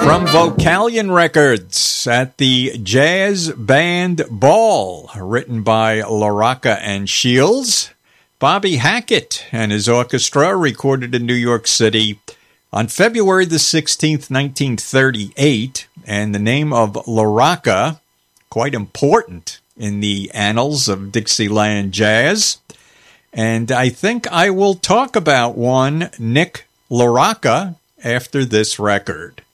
From Vocalion Records at the Jazz Band Ball, written by LaRocca and Shields. Bobby Hackett and his orchestra, recorded in New York City on February the 16th, 1938. And the name of LaRocca, quite important in the annals of Dixieland jazz. And I think I will talk about one Nick LaRocca after this record.